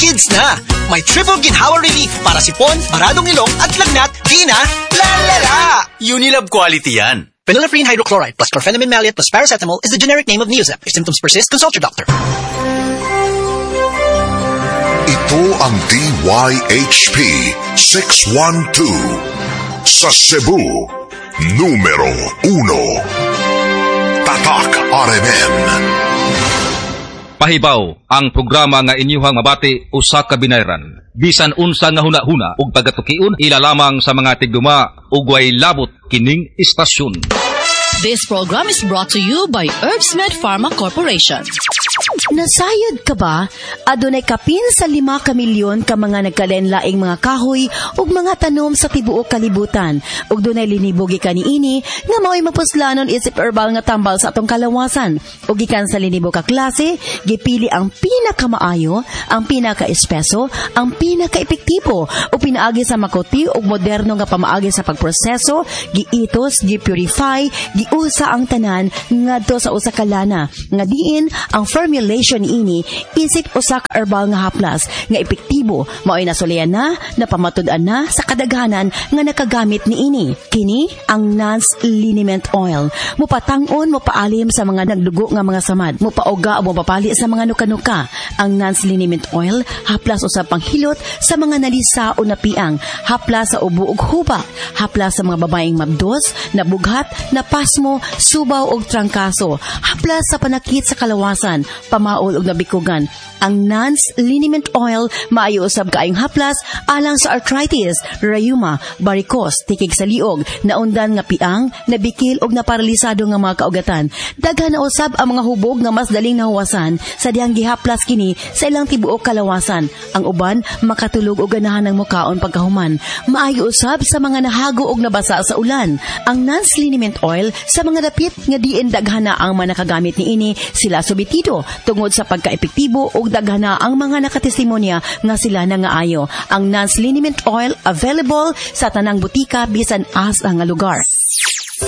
kids na. May triple ginhawa relief para sipon, baradong ilong at lagnat. Di na lalala. Unilab quality yan. Phenylephrine hydrochloride plus chlorpheniramine maleate plus paracetamol is the generic name of Neosep. If symptoms persist, consult your doctor. Ito ang DYHP 612 sa Cebu, numero 1. Tatak RMN. Pahibaw ang programa nga inyuhang mabati usa ka binayran. Bisan unsa nga hunahuna ug pagatukion ilalamang sa mga tigduma ug way labot kining istasyon. This program is brought to you by Herbsmed Pharma Corporation. Nasayod ka ba? Adunay kapin sa 5 kamilyon ka mga nagkalenlaing mga kahoy ug mga tanom sa tibuok kalibutan. Ug dunay linibo gikan niini nga mao'y mapuslanon isip herbal nga tambal sa atong kalawasan. Ug gikan sa linibo ka klase, gipili ang pinakamaayo, ang pinakaespeso, ang pinakaepektibo ug pinaagi sa makuti ug moderno nga pamaagi sa pagproseso, giitos, gipurify, giusa ang tanan ngadto sa usa ka lana. Nga diin ang formulation ini isip usa ka herbal nga haplas nga epektibo mao'y nasulayan na, napamatud-an na sa kadaghanan nga nakagamit niini. Kini ang Nance Liniment Oil. Mupatang-on, mupaalim sa mga nagdugo nga mga samad. Mupauga o mupapali sa mga nuka-nuka. Ang Nance Liniment Oil haplas usab panghilot sa mga nalisa o napiang, haplas sa ubo ug hubak, haplas sa mga babaeng mabdos, nabughat, napasmo, subaw ug trangkaso, haplas sa panakit sa kalawasan, pamaol ug nabikugan. Ang Nance Liniment Oil maayo usab kaayong haplas alang sa arthritis, rheuma, varicose, tikig sa liog, naundan nga piang, nabikil ug naparalisado nga mga kaugatan. Daghan na usab ang mga hubog nga mas daling nahuwasan sa dihang gihaplas kini sa ilang tibuok kalawasan. Ang uban makatulog og ganahan ng mukaon pagkahuman. Maayo usab sa mga nahago og nabasa sa ulan. Ang Nance Liniment Oil sa mga dapit nga diin daghan na ang mga nakagamit niini sila subitido tungod sa pagkaepektibo ug daghana ang mga nakatestimonya nga sila na nga ayo. Ang Nance Liniment Oil available sa tanang butika bisan asa nga lugar.